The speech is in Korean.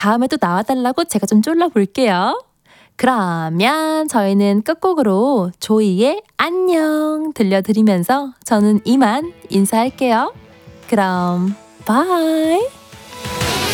다음에 또 나와달라고 제가 좀 쫄라볼게요. 그러면 저희는 끝곡으로 조이의 안녕 들려드리면서 저는 이만 인사할게요. 그럼 바이.